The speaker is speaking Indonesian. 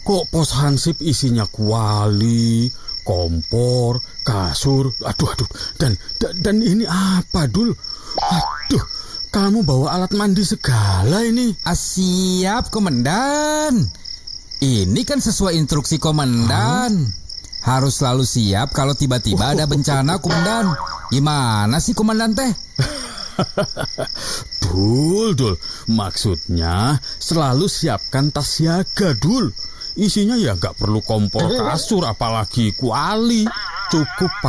Kok pos Hansip isinya kuali, kompor, kasur, aduh, dan ini apa, Dul? Aduh, kamu bawa alat mandi segala ini. Siap, Komandan. Ini kan sesuai instruksi Komandan. Harus selalu siap kalau tiba-tiba ada bencana, Komandan. Gimana sih, Komandan teh? Dul, maksudnya selalu siapkan tas siaga, Dul. Isinya ya nggak perlu kompor kasur, apalagi kuali. Cukup